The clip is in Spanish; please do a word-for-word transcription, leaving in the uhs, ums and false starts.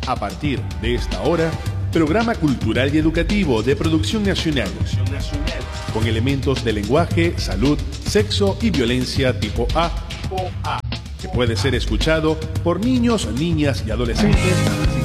A partir de esta hora, programa cultural y educativo de producción nacional, con elementos de lenguaje, salud, sexo y violencia tipo A, que puede ser escuchado por niños, niñas y adolescentes